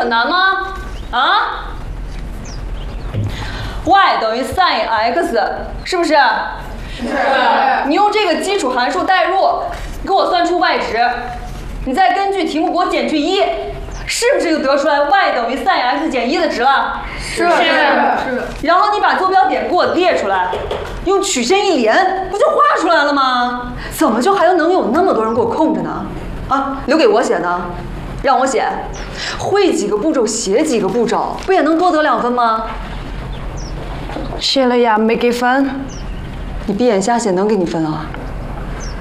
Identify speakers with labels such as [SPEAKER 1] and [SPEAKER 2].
[SPEAKER 1] 很难吗？啊 ？y 等于 sin x， 是不是？是。你用这个基础函数代入，给我算出 y 值，你再根据题目给我减去1，是不是就得出来 y 等于 sin x 减1的值了？是。然后你把坐标点给我列出来，用曲线一连，不就画出来了吗？怎么就还能有那么多人给我空着呢？啊，留给我写呢？让我写，会几个步骤写几个步骤，不也能多得2分吗？
[SPEAKER 2] 写了呀，没给分。
[SPEAKER 1] 你闭眼瞎写能给你分啊？